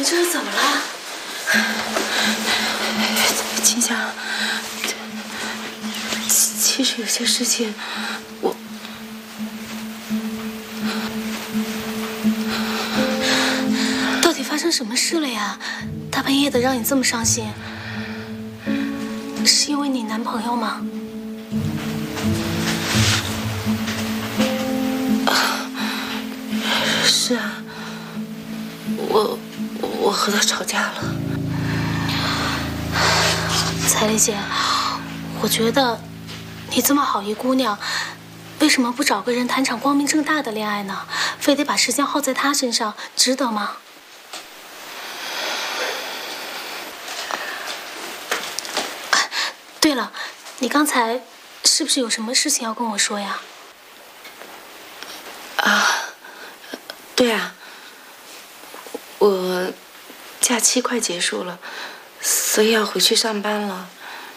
这是怎么了？秦香，其实有些事情， 到底发生什么事了呀？大半夜的让你这么伤心，是因为你男朋友吗？ 是啊，我和他吵架了。 彩丽姐，我觉得你这么好一姑娘，为什么不找个人谈场光明正大的恋爱呢？非得把时间耗在他身上，值得吗？对了，你刚才是不是有什么事情要跟我说呀？ 对啊，我假期快结束了，所以要回去上班了。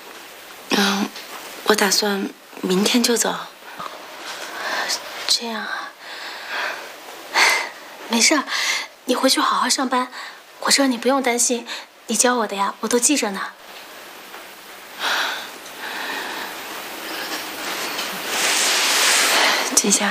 我打算明天就走。 这样啊，没事儿，你回去好好上班，我这你不用担心，你教我的呀，我都记着呢。 金香，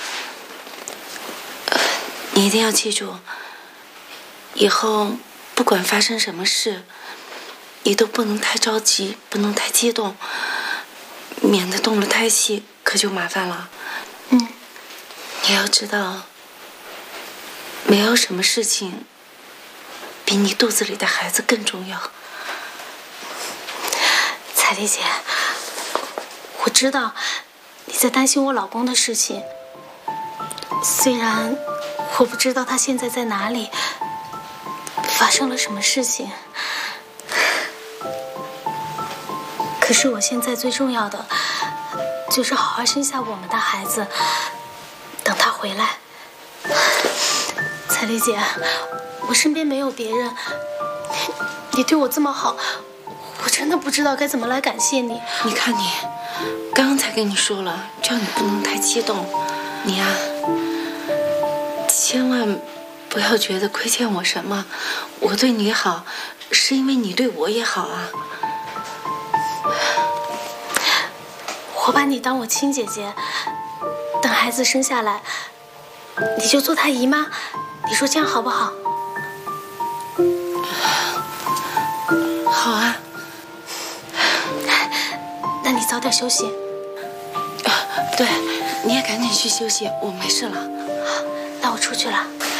你一定要记住，以后不管发生什么事，你都不能太着急，不能太激动，免得动了胎气可就麻烦了。你要知道，没有什么事情比你肚子里的孩子更重要。 彩丽姐，我知道你在担心我老公的事情，虽然我不知道他现在在哪里，发生了什么事情，可是我现在最重要的就是好好生下我们的孩子，等他回来。彩丽姐，我身边没有别人，你对我这么好，我真的不知道该怎么来感谢你。 你看你，刚刚才跟你说了，叫你不能太激动。你呀，千万不要觉得亏欠我什么。我对你好，是因为你对我也好啊。 我把你当我亲姐姐，等孩子生下来，你就做他姨妈，你说这样好不好？ 好啊。 那你早点休息。 对，你也赶紧去休息，我没事了。 好，那我出去了。